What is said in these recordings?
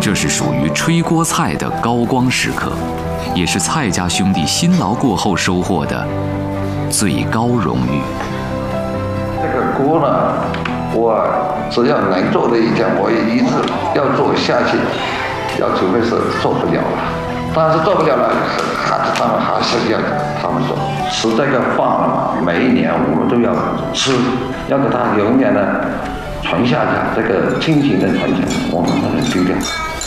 这是属于吹锅菜的高光时刻，也是蔡家兄弟辛劳过后收获的最高荣誉。 这个锅呢，我只要能做的一件，我也一直要做下去，除非是做不了了。但是做不了了，他们还是要他们做。吃这个饭了嘛，每一年我们都要吃，要给它永远的传下去，这个亲情的传承，我们不能丢掉。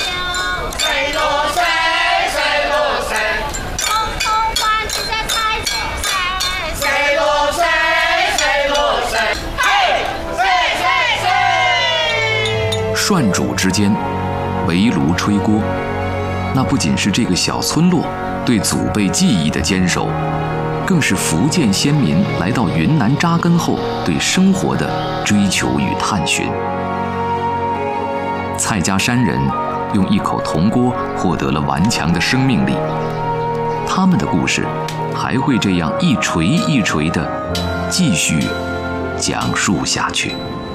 涮煮之间，围炉吹锅，那不仅是这个小村落对祖辈技艺的坚守，更是福建先民来到云南扎根后对生活的追求与探寻。蔡家山人用一口铜锅获得了顽强的生命力，他们的故事还会这样一锤一锤地继续讲述下去。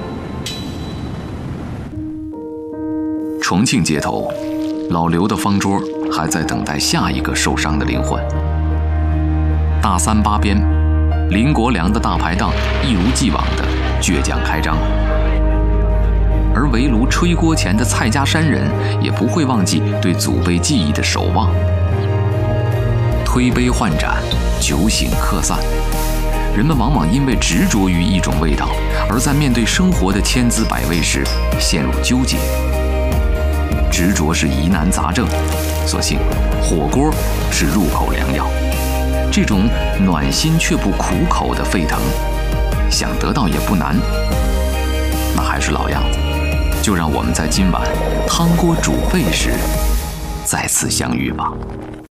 重庆街头，老刘的方桌还在等待下一个受伤的灵魂。大三巴边，林国良的大排档一如既往的倔强开张，而围炉吹锅前的蔡家山人也不会忘记对祖辈技艺的守望。推杯换盏，酒醒客散，人们往往因为执着于一种味道，而在面对生活的千滋百味时陷入纠结。执着是疑难杂症，所幸火锅是入口良药。这种暖心却不苦口的沸腾，想得到也不难。那还是老样子，就让我们在今晚汤锅煮沸时再次相遇吧。